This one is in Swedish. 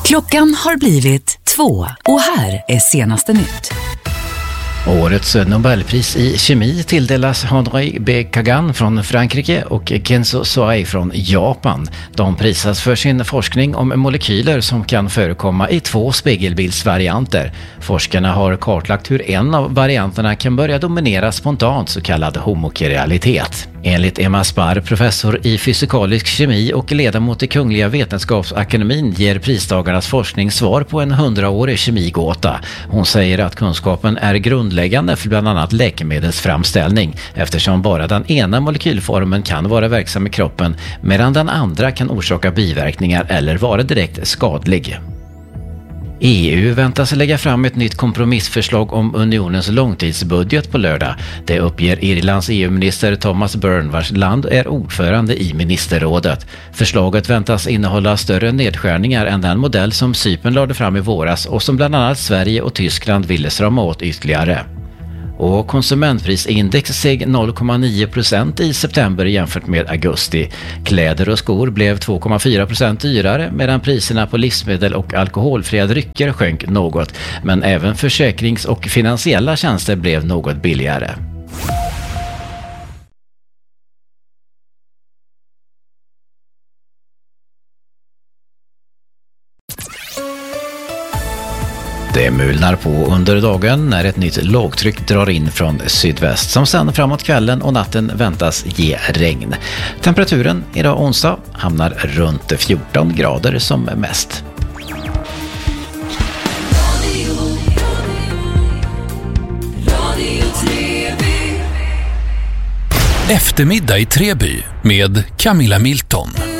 Klockan har blivit 2 och här är senaste nytt. Årets Nobelpris i kemi tilldelas Henri B. Kagan från Frankrike och Kenzo Soei från Japan. De prisas för sin forskning om molekyler som kan förekomma i 2 spegelbildsvarianter. Forskarna har kartlagt hur en av varianterna kan börja dominera spontant, så kallad homokerialitet. Enligt Emma Sparr, professor i fysikalisk kemi och ledamot i Kungliga Vetenskapsakademin, ger pristagarnas forskning svar på en 100-årig kemigåta. Hon säger att kunskapen är grundläggande för bland annat läkemedelsframställning, eftersom bara den ena molekylformen kan vara verksam i kroppen medan den andra kan orsaka biverkningar eller vara direkt skadlig. EU väntas lägga fram ett nytt kompromissförslag om unionens långtidsbudget på lördag. Det uppger Irlands EU-minister Thomas Byrne, vars land är ordförande i ministerrådet. Förslaget väntas innehålla större nedskärningar än den modell som Cypern lade fram i våras och som bland annat Sverige och Tyskland ville strama åt ytterligare. Och konsumentprisindex steg 0,9% i september jämfört med augusti. Kläder och skor blev 2,4% dyrare medan priserna på livsmedel och alkoholfria drycker sjönk något. Men även försäkrings- och finansiella tjänster blev något billigare. Det mulnar på under dagen när ett nytt lågtryck drar in från sydväst som sen framåt kvällen och natten väntas ge regn. Temperaturen idag onsdag hamnar runt 14 grader som mest. Eftermiddag i Treby med Camilla Milton.